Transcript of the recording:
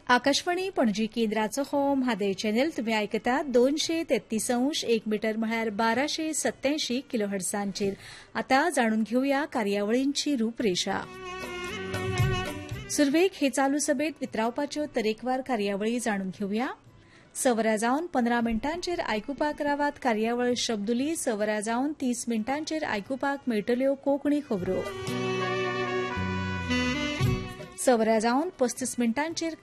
आकाशवाणी पणजी केंद्राचो हो म्हादय चॅनल तुम्ही आयकतात 233.1 मीटर म्हळ्यार 1287 किलोहर्ट्झांचेर. आता जाणून घेवया कार्यावळींची रूपरेषा. सुरवेक हे चालू सभेत वितरावपाच्यो तरेकवार कार्यावळी जाणून घेवया. सवरा जावन 15 मिनटांचेर आयकुपाक रावात कार्यावळ शब्दुली. सवरा जावन 30 मिनटांचेर आयकुपाक मेळटल्यो कोंकणी खबरो. सवरा जावन 35 मिनटांचेर